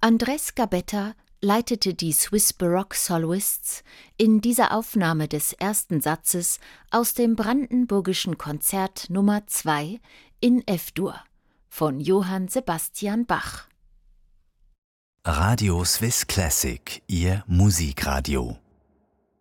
Andrés Gabetta leitete die Swiss Baroque Soloists in dieser Aufnahme des ersten Satzes aus dem Brandenburgischen Konzert Nummer 2 in F-Dur von Johann Sebastian Bach. Radio Swiss Classic, Ihr Musikradio.